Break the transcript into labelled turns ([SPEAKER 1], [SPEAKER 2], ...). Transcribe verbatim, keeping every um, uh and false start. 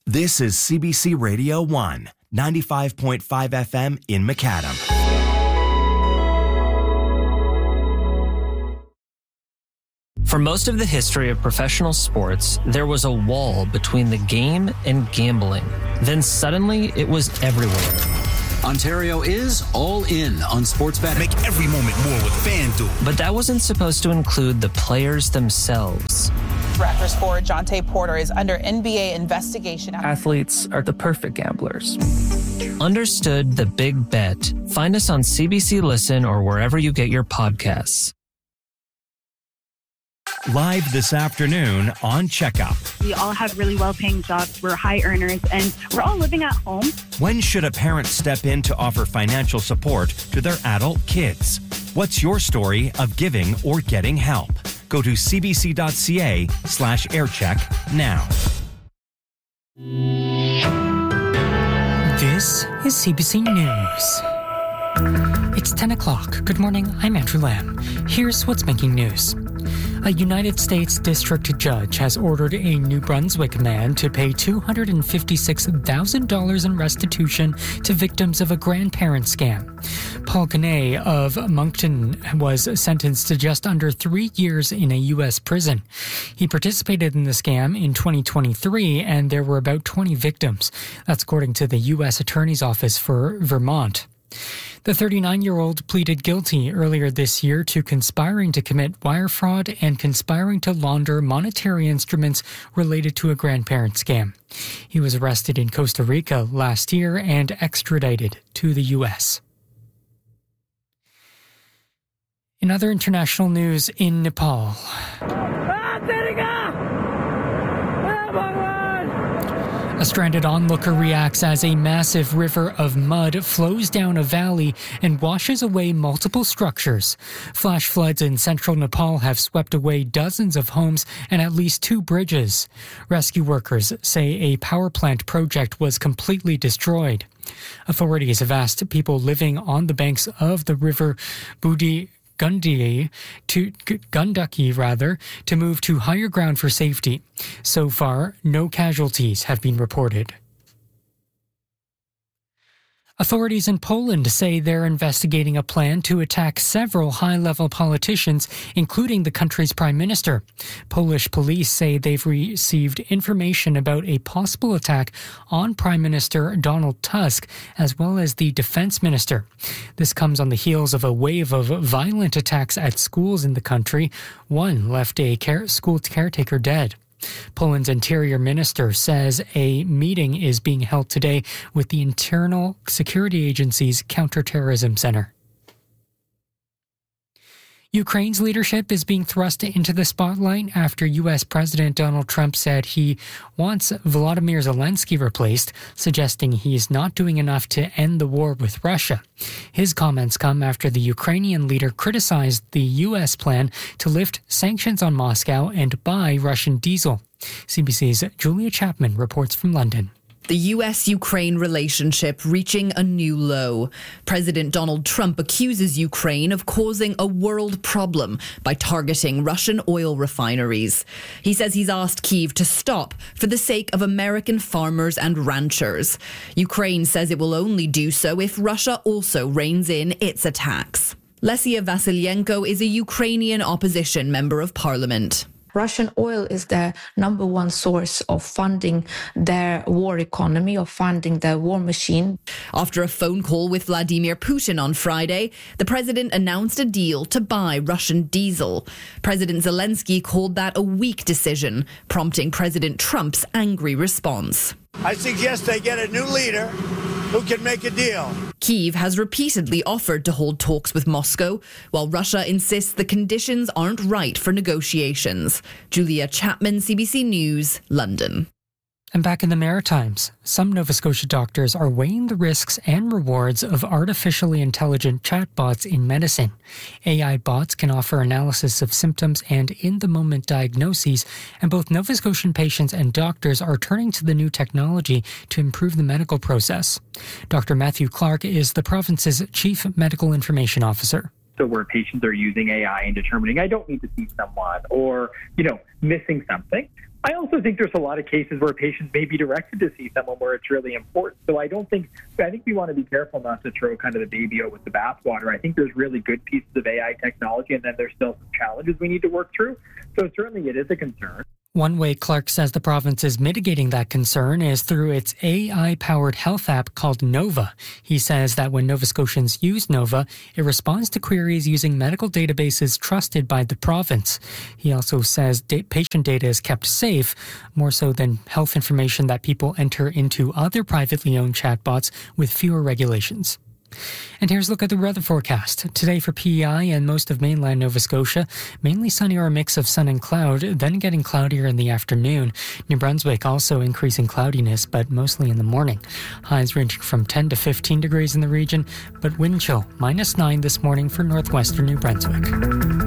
[SPEAKER 1] This is C B C Radio one, ninety-five point five F M in Macadam.
[SPEAKER 2] For most of the history of professional sports, there was a wall between the game and gambling. Then suddenly, it was everywhere.
[SPEAKER 3] Ontario is all in on sports betting.
[SPEAKER 4] Make every moment more with FanDuel.
[SPEAKER 2] But that wasn't supposed to include the players themselves.
[SPEAKER 5] Raptors forward Jonte Porter is under N B A investigation.
[SPEAKER 6] Athletes are the perfect gamblers.
[SPEAKER 2] Understood the big bet. Find us on C B C Listen or wherever you get your podcasts.
[SPEAKER 1] Live this afternoon on Checkup.
[SPEAKER 7] We all have really well-paying jobs. We're high earners, and we're all living at home.
[SPEAKER 1] When should a parent step in to offer financial support to their adult kids? What's your story of giving or getting help? Go to cbc.ca slash aircheck now.
[SPEAKER 8] This is C B C News. It's ten o'clock. Good morning, I'm Andrew Lamb. Here's what's making news. A United States district judge has ordered a New Brunswick man to pay two hundred fifty-six thousand dollars in restitution to victims of a grandparent scam. Paul Ganet of Moncton was sentenced to just under three years in a U S prison. He participated in the scam in twenty twenty-three, and there were about twenty victims. That's according to the U S Attorney's Office for Vermont. The thirty-nine-year-old pleaded guilty earlier this year to conspiring to commit wire fraud and conspiring to launder monetary instruments related to a grandparent scam. He was arrested in Costa Rica last year and extradited to the U S. In other international news, in Nepal, a stranded onlooker reacts as a massive river of mud flows down a valley and washes away multiple structures. Flash floods in central Nepal have swept away dozens of homes and at least two bridges. Rescue workers say a power plant project was completely destroyed. Authorities have asked people living on the banks of the river Budi Gundaki to Gundaki rather to move to higher ground for safety. So far, no casualties have been reported. Authorities in Poland say they're investigating a plan to attack several high-level politicians, including the country's prime minister. Polish police say they've received information about a possible attack on Prime Minister Donald Tusk, as well as the defense minister. This comes on the heels of a wave of violent attacks at schools in the country. One left a care- school caretaker dead. Poland's interior minister says a meeting is being held today with the Internal Security Agency's Counterterrorism Center. Ukraine's leadership is being thrust into the spotlight after U S President Donald Trump said he wants Volodymyr Zelensky replaced, suggesting he's not doing enough to end the war with Russia. His comments come after the Ukrainian leader criticized the U S plan to lift sanctions on Moscow and buy Russian diesel. C B C's Julia Chapman reports from London.
[SPEAKER 9] The U S-Ukraine relationship reaching a new low. President Donald Trump accuses Ukraine of causing a world problem by targeting Russian oil refineries. He says he's asked Kyiv to stop for the sake of American farmers and ranchers. Ukraine says it will only do so if Russia also reins in its attacks. Lesia Vasilyenko is a Ukrainian opposition member of parliament.
[SPEAKER 10] Russian oil is the number one source of funding their war economy, of funding their war machine.
[SPEAKER 9] After a phone call with Vladimir Putin on Friday, the president announced a deal to buy Russian diesel. President Zelensky called that a weak decision, prompting President Trump's angry response.
[SPEAKER 11] I suggest they get a new leader who can make a deal.
[SPEAKER 9] Kyiv has repeatedly offered to hold talks with Moscow, while Russia insists the conditions aren't right for negotiations. Julia Chapman, C B C News, London.
[SPEAKER 8] And back in the Maritimes, some Nova Scotia doctors are weighing the risks and rewards of artificially intelligent chatbots in medicine. A I bots can offer analysis of symptoms and in-the-moment diagnoses, and both Nova Scotian patients and doctors are turning to the new technology to improve the medical process. Doctor Matthew Clark is the province's Chief Medical Information Officer.
[SPEAKER 12] So where patients are using A I and determining, I don't need to see someone, or, you know, missing something, I also think there's a lot of cases where patients may be directed to see someone where it's really important. So I don't think, I think we want to be careful not to throw kind of the baby out with the bathwater. I think there's really good pieces of A I technology, and then there's still some challenges we need to work through. So certainly it is a concern.
[SPEAKER 8] One way Clark says the province is mitigating that concern is through its A I-powered health app called Nova. He says that when Nova Scotians use Nova, it responds to queries using medical databases trusted by the province. He also says da- patient data is kept safe, more so than health information that people enter into other privately owned chatbots with fewer regulations. And here's a look at the weather forecast. Today for P E I and most of mainland Nova Scotia, mainly sunny or a mix of sun and cloud, then getting cloudier in the afternoon. New Brunswick also increasing cloudiness, but mostly in the morning. Highs ranging from ten to fifteen degrees in the region, but wind chill minus nine this morning for northwestern New Brunswick.